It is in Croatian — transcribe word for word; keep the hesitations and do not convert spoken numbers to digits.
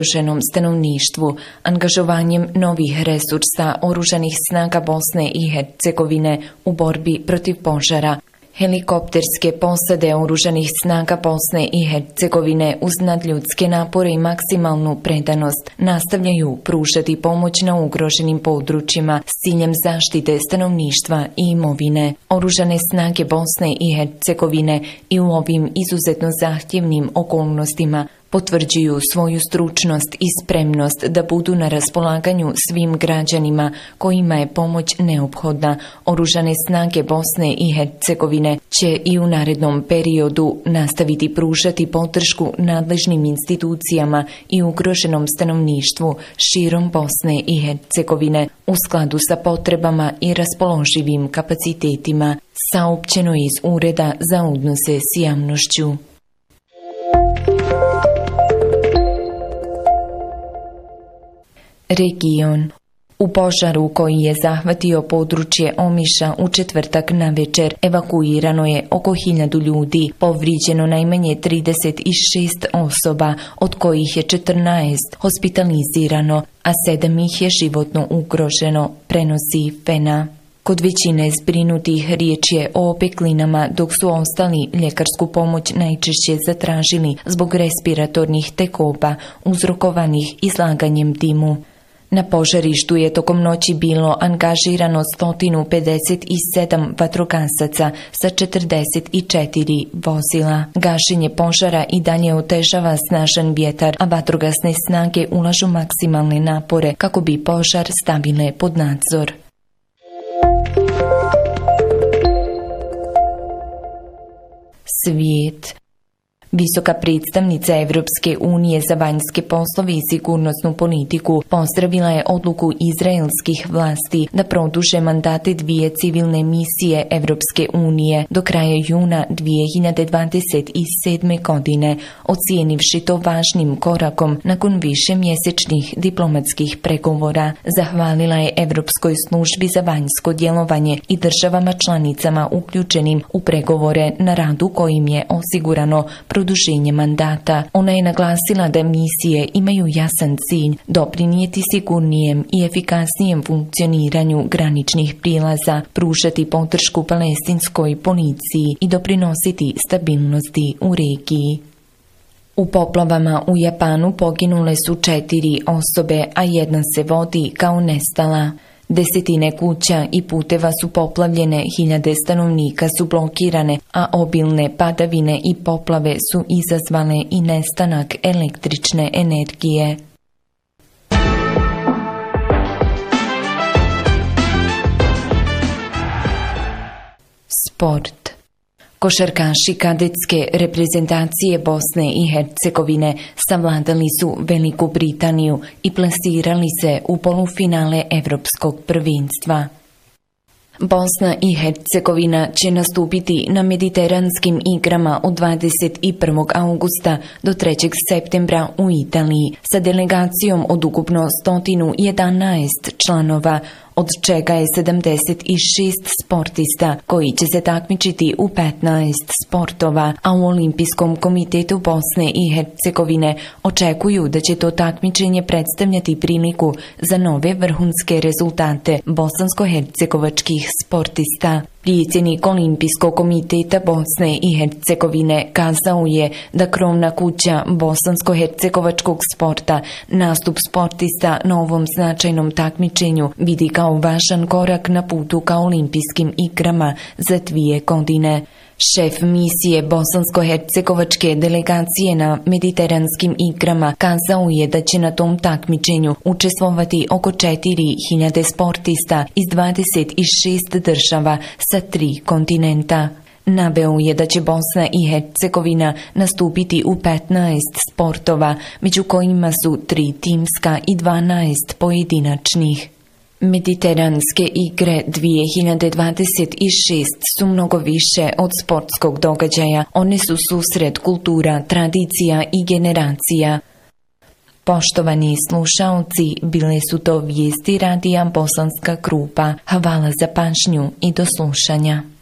ugroženom stanovništvu, angažovanjem novih resursa Oružanih snaga Bosne i Hercegovine u borbi protiv požara. Helikopterske posade Oružanih snaga Bosne i Hercegovine uz nadljudske napore i maksimalnu predanost nastavljaju pružati pomoć na ugroženim područjima s ciljem zaštite stanovništva i imovine. Oružane snage Bosne i Hercegovine i u ovim izuzetno zahtjevnim okolnostima potvrđuju svoju stručnost i spremnost da budu na raspolaganju svim građanima kojima je pomoć neophodna. Oružane snage Bosne i Hercegovine će i u narednom periodu nastaviti pružati podršku nadležnim institucijama i ugroženom stanovništvu širom Bosne i Hercegovine u skladu sa potrebama i raspoloživim kapacitetima, saopćeno iz Ureda za odnose s javnošću. Region. U požaru koji je zahvatio područje Omiša u četvrtak navečer evakuirano je oko hiljadu ljudi, povrijeđeno najmanje trideset šest osoba, od kojih je četrnaest hospitalizirano, a sedam ih je životno ugroženo, prenosi Fena. Kod većine zbrinutih riječ je o opeklinama, dok su ostali ljekarsku pomoć najčešće zatražili zbog respiratornih tekoba uzrokovanih izlaganjem dimu. Na požarištu je tokom noći bilo angažirano sto pedeset sedam vatrogasaca sa četrdeset četiri vozila. Gašenje požara i dalje otežava snažan vjetar, a vatrogasne snage ulažu maksimalne napore kako bi požar stavile pod nadzor. Svijet. Visoka predstavnica Evropske unije za vanjske poslove i sigurnosnu politiku pozdravila je odluku izraelskih vlasti da produže mandate dvije civilne misije Evropske unije do kraja juna dvije hiljade dvadeset sedme. godine, ocijenivši to važnim korakom nakon višemjesečnih diplomatskih pregovora. Zahvalila je Evropskoj službi za vanjsko djelovanje i državama članicama uključenim u pregovore na radu kojim je osigurano produženje mandata. Ona je naglasila da misije imaju jasan cilj doprinijeti sigurnijem i efikasnijem funkcioniranju graničnih prijelaza, pružati podršku palestinskoj policiji i doprinositi stabilnosti u regiji. U poplavama u Japanu poginule su četiri osobe, a jedna se vodi kao nestala. Desetine kuća i puteva su poplavljene, hiljade stanovnika su blokirane, a obilne padavine i poplave su izazvale i nestanak električne energije. Sport. Košarkaši kadetske reprezentacije Bosne i Hercegovine savladali su Veliku Britaniju i plasirali se u polufinale Evropskog prvenstva. Bosna i Hercegovina će nastupiti na mediteranskim igrama od dvadeset prvog augusta do trećeg septembra u Italiji sa delegacijom od ukupno sto jedanaest članova, od čega je sedamdeset šest sportista koji će se takmičiti u petnaest sportova, a u Olimpijskom komitetu Bosne i Hercegovine očekuju da će to takmičenje predstavljati priliku za nove vrhunske rezultate bosansko-hercegovačkih sportista. Predsjednik Olimpijskog komiteta Bosne i Hercegovine kazao je da krovna kuća bosansko-hercegovačkog sporta nastup sportista na ovom značajnom takmičenju vidi kao važan korak na putu ka olimpijskim igrama za dvije godine. Šef misije bosansko-hercegovačke delegacije na mediteranskim igrama kazao je da će na tom takmičenju učestvovati oko četiri hiljade sportista iz dvadeset šest država sa tri kontinenta. Naveo je da će Bosna i Hercegovina nastupiti u petnaest sportova, među kojima su tri timska i dvanaest pojedinačnih. Mediteranske igre dvije hiljade dvadeset šest su mnogo više od sportskog događaja. One su susret kultura, tradicija i generacija. Poštovani slušaoci, bile su to vijesti radija Bosanska Krupa. Hvala za pažnju i do slušanja.